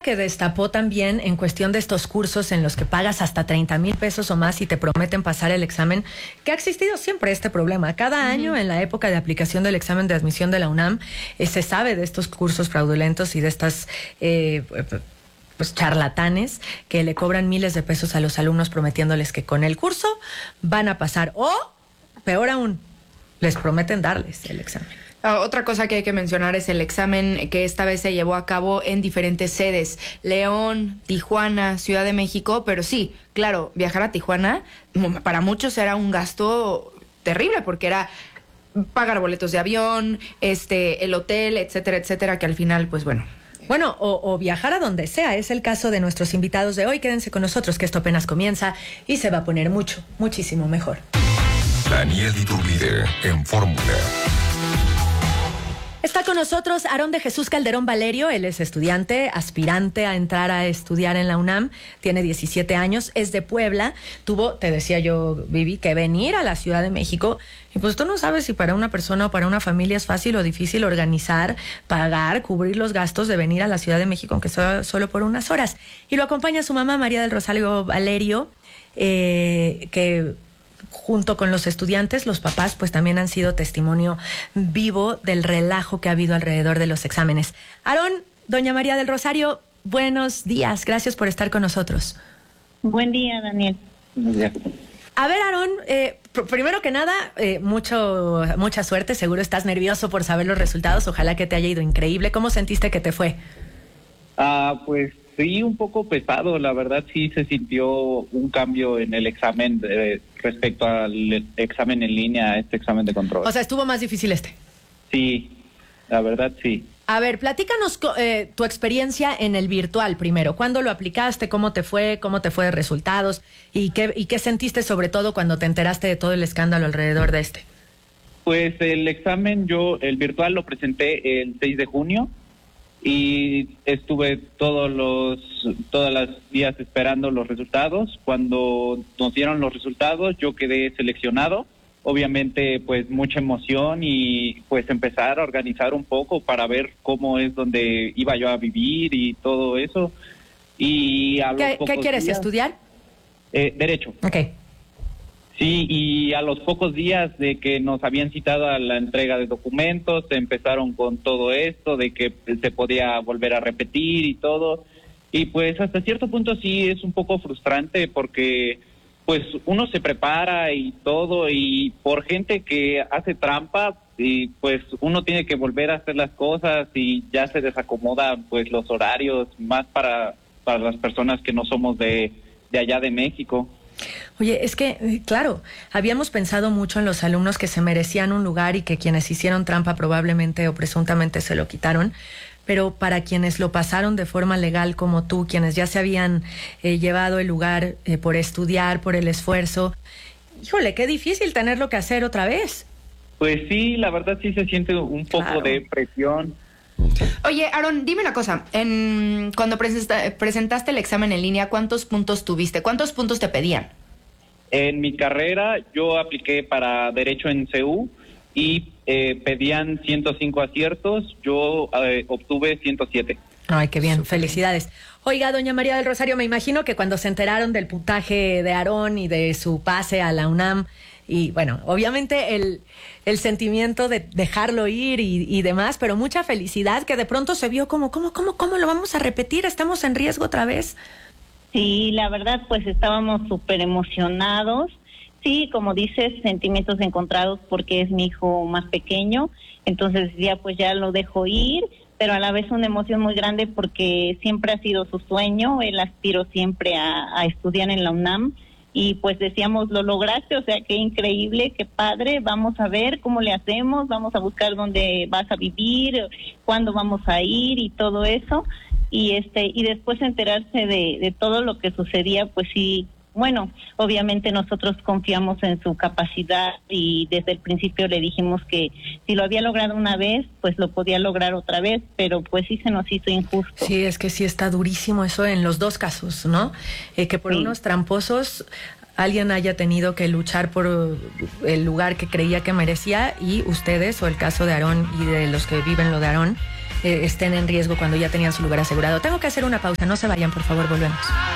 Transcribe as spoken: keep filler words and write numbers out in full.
que destapó también en cuestión de estos cursos en los que pagas hasta treinta mil pesos o más y te prometen pasar el examen, que ha existido siempre este problema. Cada uh-huh. año, en la época de aplicación del examen de admisión de la UNAM, eh, se sabe de estos cursos fraudulentos y de estas eh, pues charlatanes que le cobran miles de pesos a los alumnos prometiéndoles que con el curso van a pasar, o peor aún, les prometen darles el examen. Uh, otra cosa que hay que mencionar es el examen que esta vez se llevó a cabo en diferentes sedes: León, Tijuana, Ciudad de México. Pero sí, claro, viajar a Tijuana para muchos era un gasto terrible, porque era pagar boletos de avión, este, el hotel, etcétera, etcétera, que al final, pues bueno... Bueno, o, o viajar a donde sea. Es el caso de nuestros invitados de hoy. Quédense con nosotros, que esto apenas comienza y se va a poner mucho, muchísimo mejor. Daniel Iturbide en Fórmula. Está con nosotros Aarón de Jesús Calderón Valerio. Él es estudiante, aspirante a entrar a estudiar en la UNAM. Tiene diecisiete años, es de Puebla. Tuvo, te decía yo, Vivi, que venir a la Ciudad de México. Y pues tú no sabes si para una persona o para una familia es fácil o difícil organizar, pagar, cubrir los gastos de venir a la Ciudad de México, aunque sea solo por unas horas. Y lo acompaña su mamá, María del Rosario Valerio, eh, que... junto con los estudiantes, los papás, pues también han sido testimonio vivo del relajo que ha habido alrededor de los exámenes. Aarón, doña María del Rosario, buenos días, gracias por estar con nosotros. Buen día, Daniel. Buenos días. A ver, Aarón, eh, pr- primero que nada, eh, mucho, mucha suerte, seguro estás nervioso por saber los resultados, ojalá que te haya ido increíble. ¿Cómo sentiste que te fue? Ah, pues sí, un poco pesado, la verdad sí se sintió un cambio en el examen de, respecto al examen en línea, a este examen de control. O sea, ¿estuvo más difícil este? Sí, la verdad sí. A ver, platícanos eh, tu experiencia en el virtual primero. ¿Cuándo lo aplicaste? ¿Cómo te fue? ¿Cómo te fue de resultados? ¿Y qué, y qué sentiste sobre todo cuando te enteraste de todo el escándalo alrededor de este? Pues el examen, yo, el virtual lo presenté el seis de junio. Y estuve todos los todas las días esperando los resultados. Cuando nos dieron los resultados, yo quedé seleccionado. Obviamente, pues mucha emoción y pues empezar a organizar un poco para ver cómo es donde iba yo a vivir y todo eso. Y a los ¿Qué, pocos ¿qué quieres días, estudiar? Eh, derecho. Okay. Sí, y a los pocos días de que nos habían citado a la entrega de documentos, empezaron con todo esto, de que se podía volver a repetir y todo. Y pues hasta cierto punto sí es un poco frustrante porque pues uno se prepara y todo, y por gente que hace trampa, y pues uno tiene que volver a hacer las cosas y ya se desacomodan pues los horarios, más para, para las personas que no somos de, de allá de México. Oye, es que, claro, habíamos pensado mucho en los alumnos que se merecían un lugar y que quienes hicieron trampa probablemente o presuntamente se lo quitaron, pero para quienes lo pasaron de forma legal como tú, quienes ya se habían eh, llevado el lugar eh, por estudiar, por el esfuerzo, híjole, qué difícil tenerlo que hacer otra vez. Pues sí, la verdad sí se siente un poco claro. de presión. Oye, Aarón, dime una cosa. En, cuando presenta, presentaste el examen en línea, ¿cuántos puntos tuviste? ¿Cuántos puntos te pedían? En mi carrera, yo apliqué para Derecho en C U y eh, pedían ciento cinco aciertos. Yo eh, obtuve ciento siete. Ay, qué bien. Felicidades. Oiga, doña María del Rosario, me imagino que cuando se enteraron del puntaje de Aarón y de su pase a la UNAM, y bueno, obviamente el, el sentimiento de dejarlo ir y, y demás, pero mucha felicidad, que de pronto se vio como, ¿cómo, cómo, cómo lo vamos a repetir? ¿Estamos en riesgo otra vez? Sí, la verdad, pues estábamos súper emocionados. Sí, como dices, sentimientos encontrados porque es mi hijo más pequeño, entonces ya pues ya lo dejo ir, pero a la vez una emoción muy grande porque siempre ha sido su sueño. Él aspiró siempre a, a estudiar en la UNAM. Y pues decíamos, lo lograste, o sea, qué increíble, qué padre, vamos a ver cómo le hacemos, vamos a buscar dónde vas a vivir, cuándo vamos a ir y todo eso. Y este y después enterarse de, de todo lo que sucedía, pues sí, bueno, obviamente nosotros confiamos en su capacidad y desde el principio le dijimos que si lo había logrado una vez, pues lo podía lograr otra vez, pero pues sí se nos hizo injusto. Sí, es que sí está durísimo eso en los dos casos, ¿no? Eh, que por sí. unos tramposos alguien haya tenido que luchar por el lugar que creía que merecía, y ustedes, o el caso de Aarón y de los que viven lo de Aarón, eh, estén en riesgo cuando ya tenían su lugar asegurado. Tengo que hacer una pausa, no se vayan, por favor, volvemos.